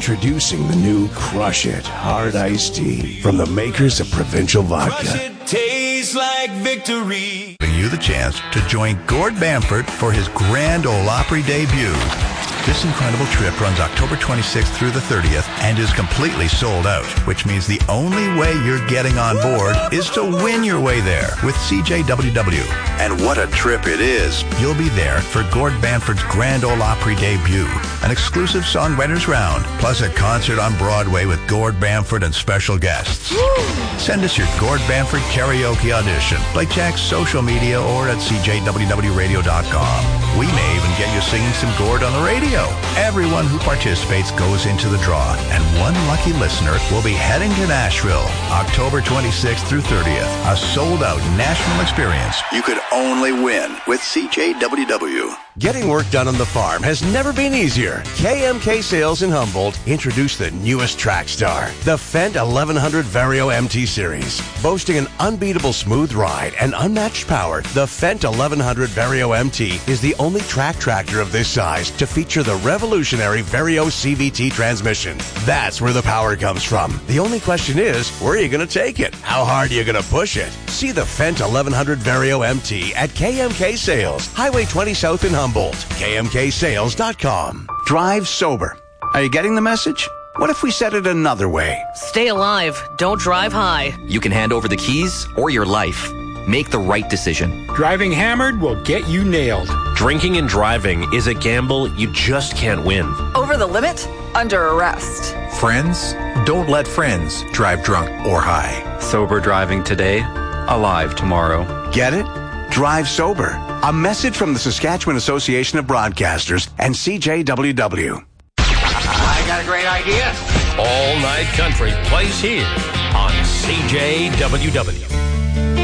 Introducing the new Crush It Hard Iced Tea from the makers of Provincial Vodka. Crush it, tastes like victory. Giving you the chance to join Gord Bamford for his Grand Ole Opry debut. This incredible trip runs October 26th through the 30th and is completely sold out, which means the only way you're getting on board is to win your way there with CJWW. And what a trip it is. You'll be there for Gord Bamford's Grand Ole Opry debut, an exclusive songwriters round, plus a concert on Broadway with Gord Bamford and special guests. Send us your Gord Bamford karaoke audition, like Jack's social media or at cjwwradio.com. We may even get you singing some Gord on the radio. Everyone who participates goes into the draw, and one lucky listener will be heading to Nashville, October 26th through 30th. A sold-out national experience you could only win with CJWW. Getting work done on the farm has never been easier. KMK Sales in Humboldt introduced the newest track star, the Fendt 1100 Vario MT Series. Boasting an unbeatable smooth ride and unmatched power, the Fendt 1100 Vario MT is the only track tractor of this size to feature the revolutionary Vario CVT transmission. That's where the power comes from. The only question is, where are you going to take it? How hard are you going to push it? See the Fendt 1100 Vario MT at KMK Sales, Highway 20 South in Humboldt, KMKSales.com. Drive sober. Are you getting the message? What if we said it another way? Stay alive. Don't drive high. You can hand over the keys or your life. Make the right decision. Driving hammered will get you nailed. Drinking and driving is a gamble you just can't win. Over the limit? Under arrest. Friends? Don't let friends drive drunk or high. Sober driving today, alive tomorrow. Get it? Drive sober. A message from the Saskatchewan Association of Broadcasters and CJWW. I got a great idea. All Night Country plays here on CJWW.